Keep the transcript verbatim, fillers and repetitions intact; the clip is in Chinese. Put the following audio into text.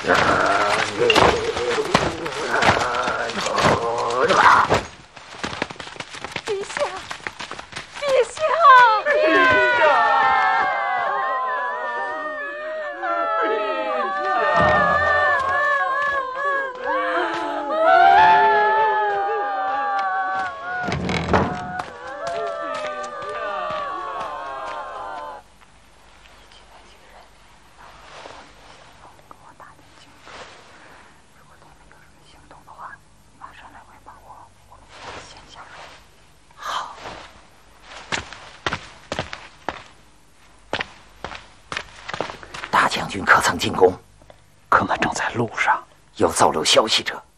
大将军可曾进宫？ 可们正在路上。 有造漏消息者，